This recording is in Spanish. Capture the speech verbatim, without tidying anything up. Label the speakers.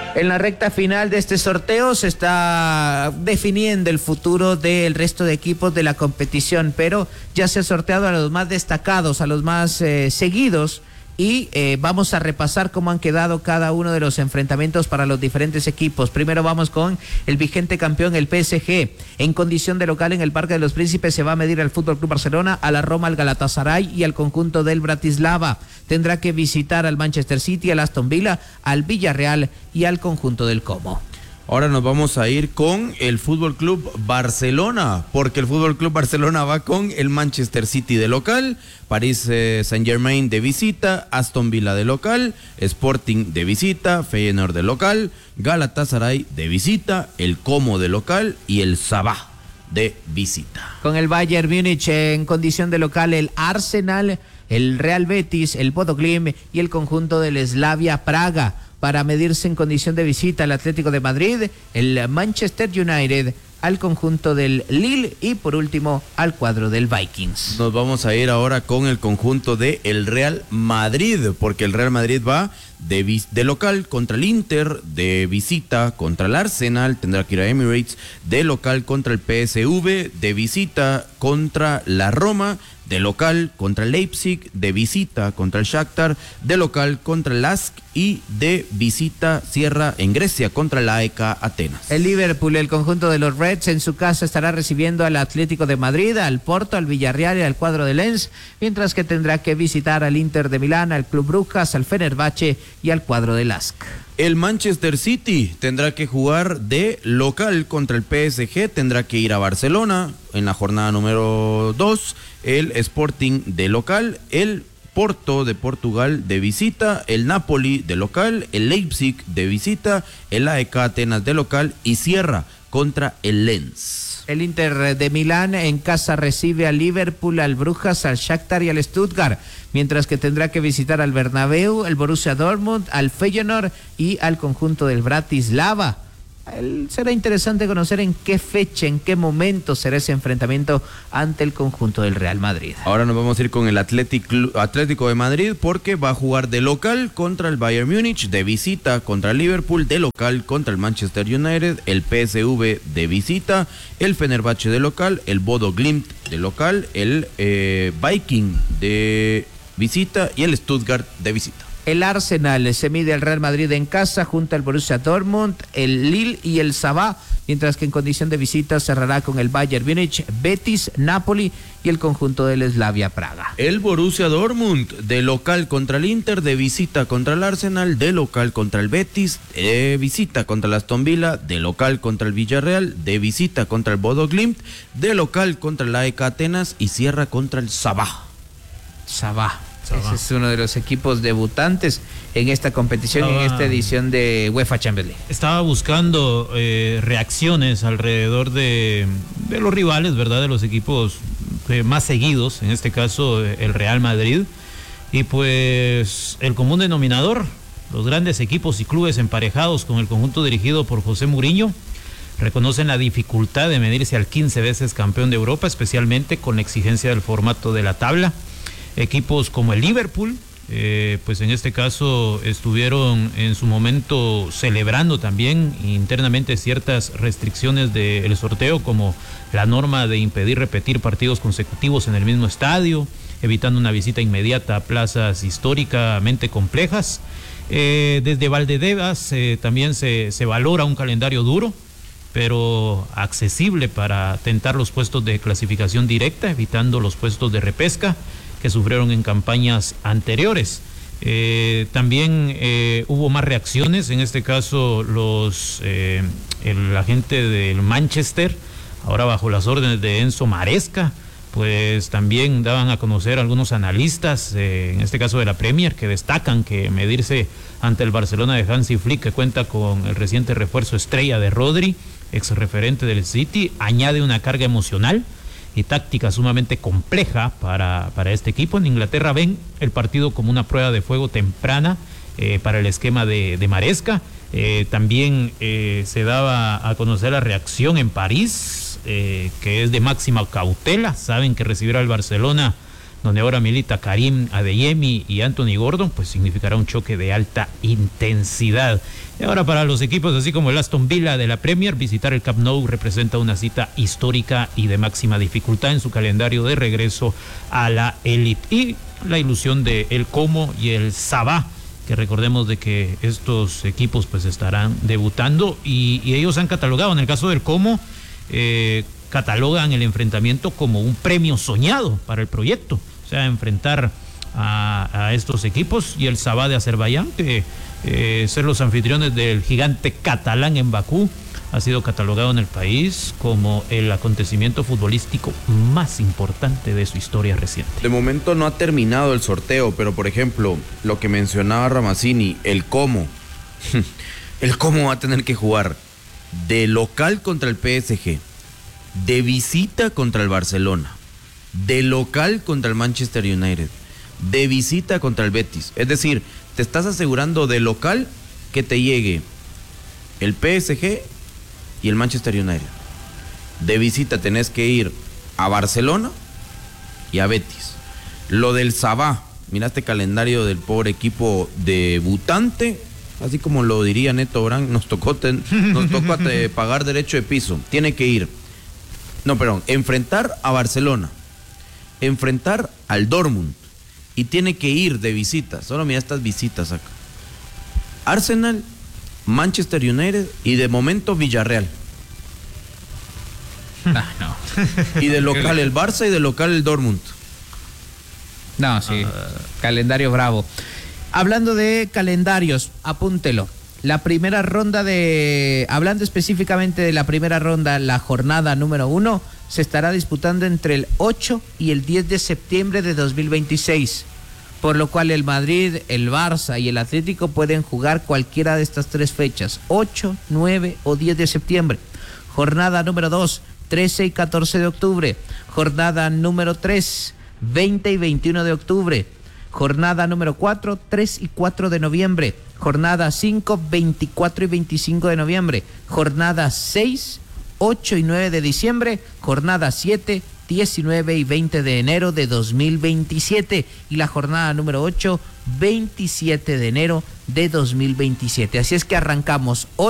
Speaker 1: En la recta final de este sorteo se está definiendo el futuro del resto de equipos de la competición, pero ya se ha sorteado a los más destacados, a los más eh, seguidos, y eh, vamos a repasar cómo han quedado cada uno de los enfrentamientos para los diferentes equipos. Primero vamos con el vigente campeón, el P S G. En condición de local en el Parque de los Príncipes se va a medir al Fútbol Club Barcelona, a la Roma, al Galatasaray y al conjunto del Bratislava. Tendrá que visitar al Manchester City, al Aston Villa, al Villarreal y al conjunto del Como.
Speaker 2: Ahora nos vamos a ir con el Fútbol Club Barcelona, porque el Fútbol Club Barcelona va con el Manchester City de local, París eh, Saint-Germain de visita, Aston Villa de local, Sporting de visita, Feyenoord de local, Galatasaray de visita, el Como de local y el Sabah de visita.
Speaker 1: Con el Bayern Múnich en condición de local, el Arsenal, el Real Betis, el Bodo Glimt y el conjunto del Slavia Praga. Para medirse en condición de visita al Atlético de Madrid, el Manchester United, al conjunto del Lille y por último al cuadro del Vikings.
Speaker 2: Nos vamos a ir ahora con el conjunto de el Real Madrid, porque el Real Madrid va de, vis- de local contra el Inter, de visita contra el Arsenal, tendrá que ir a Emirates, de local contra el P S V, de visita contra la Roma, de local contra el Leipzig, de visita contra el Shakhtar, de local contra el Lask y de visita cierra en Grecia contra la A E K Atenas.
Speaker 1: El Liverpool, el conjunto de los Reds, en su casa estará recibiendo al Atlético de Madrid, al Porto, al Villarreal y al cuadro de Lens, mientras que tendrá que visitar al Inter de Milán, al Club Brujas, al Fenerbahce y al cuadro de Lask.
Speaker 2: El Manchester City tendrá que jugar de local contra el P S G, tendrá que ir a Barcelona en la jornada número dos, el Sporting de local, el Porto de Portugal de visita, el Napoli de local, el Leipzig de visita, el A E K Atenas de local y cierra contra el Lens.
Speaker 1: El Inter de Milán en casa recibe al Liverpool, al Brujas, al Shakhtar y al Stuttgart, mientras que tendrá que visitar al Bernabéu, el Borussia Dortmund, al Feyenoord y al conjunto del Bratislava. Será interesante conocer en qué fecha, en qué momento será ese enfrentamiento ante el conjunto del Real Madrid.
Speaker 2: Ahora nos vamos a ir con el Athletic, Atlético de Madrid, porque va a jugar de local contra el Bayern Múnich, de visita contra el Liverpool, de local contra el Manchester United, el P S V de visita, el Fenerbahce de local, el Bodo Glimt de local, el eh, Viking de visita y el Stuttgart de visita.
Speaker 1: El Arsenal se mide al Real Madrid en casa junto al Borussia Dortmund, el Lille y el Sabah, mientras que en condición de visita cerrará con el Bayern Múnich, Betis, Napoli y el conjunto del Slavia Praga.
Speaker 2: El Borussia Dortmund de local contra el Inter, de visita contra el Arsenal, de local contra el Betis, de visita contra el Aston Villa, de local contra el Villarreal, de visita contra el Bodo Glimt, de local contra el A E K Atenas y cierra contra el Sabah.
Speaker 1: Sabah. Ese es uno de los equipos debutantes en esta competición, Estaba, en esta edición de UEFA Champions League.
Speaker 3: Estaba buscando eh, reacciones alrededor de, de los rivales, ¿verdad? De los equipos eh, más seguidos, en este caso el Real Madrid. Y pues el común denominador, los grandes equipos y clubes emparejados con el conjunto dirigido por José Mourinho, reconocen la dificultad de medirse al quince veces campeón de Europa, especialmente con la exigencia del formato de la tabla. Equipos como el Liverpool, eh, pues en este caso estuvieron en su momento celebrando también internamente ciertas restricciones del sorteo, como la norma de impedir repetir partidos consecutivos en el mismo estadio, evitando una visita inmediata a plazas históricamente complejas. Eh, desde Valdebebas eh, también se, se valora un calendario duro, pero accesible para tentar los puestos de clasificación directa, evitando los puestos de repesca que sufrieron en campañas anteriores. Eh, también eh, hubo más reacciones, en este caso los eh, el agente del Manchester, ahora bajo las órdenes de Enzo Maresca, pues también daban a conocer algunos analistas, eh, en este caso de la Premier, que destacan que medirse ante el Barcelona de Hansi Flick, que cuenta con el reciente refuerzo estrella de Rodri, ex referente del City, añade una carga emocional y táctica sumamente compleja para, para este equipo. En Inglaterra ven el partido como una prueba de fuego temprana eh, para el esquema de, de Maresca. Eh, también eh, se daba a conocer la reacción en París, eh, que es de máxima cautela. Saben que recibir al Barcelona donde ahora milita Karim Adeyemi y Anthony Gordon, pues significará un choque de alta intensidad. Y ahora para los equipos así como el Aston Villa de la Premier, visitar el Camp Nou representa una cita histórica y de máxima dificultad en su calendario de regreso a la élite. Y la ilusión de el Como y el Sabah, que recordemos de que estos equipos pues estarán debutando y, y ellos han catalogado, en el caso del Como, eh, catalogan el enfrentamiento como un premio soñado para el proyecto, o sea, enfrentar a, a estos equipos, y el Sabah de Azerbaiyán, que eh, ser los anfitriones del gigante catalán en Bakú, ha sido catalogado en el país como el acontecimiento futbolístico más importante de su historia reciente.
Speaker 2: De momento no ha terminado el sorteo, pero por ejemplo, lo que mencionaba Ramazzini, el Como, el Como va a tener que jugar de local contra el P S G, de visita contra el Barcelona, de local contra el Manchester United, de visita contra el Betis. Es decir, te estás asegurando de local que te llegue el P S G y el Manchester United. De visita tenés que ir a Barcelona y a Betis. Lo del Sabah, mira este calendario del pobre equipo debutante, así como lo diría Neto Brand, nos tocó, ten, nos tocó te, pagar derecho de piso. Tiene que ir, no, perdón, enfrentar a Barcelona, enfrentar al Dortmund, y tiene que ir de visita. Solo mira estas visitas acá: Arsenal, Manchester United y de momento Villarreal.
Speaker 1: Ah, no.
Speaker 2: Y de local el Barça y de local el Dortmund.
Speaker 1: No, sí. Uh, calendario bravo. Hablando de calendarios, apúntelo. La primera ronda de... Hablando específicamente de la primera ronda, la jornada número uno se estará disputando entre el ocho y el diez de septiembre de dos mil veintiséis. Por lo cual el Madrid, el Barça y el Atlético pueden jugar cualquiera de estas tres fechas, ocho, nueve o diez de septiembre. Jornada número dos, trece y catorce de octubre. Jornada número tres, veinte y veintiuno de octubre. Jornada número cuatro, tres y cuatro de noviembre. Jornada cinco, veinticuatro y veinticinco de noviembre. Jornada seis, ocho y nueve de diciembre. Jornada siete, diecinueve y veinte de enero de dos mil veintisiete. Y la jornada número ocho, veintisiete de enero de dos mil veintisiete. Así es que arrancamos hoy.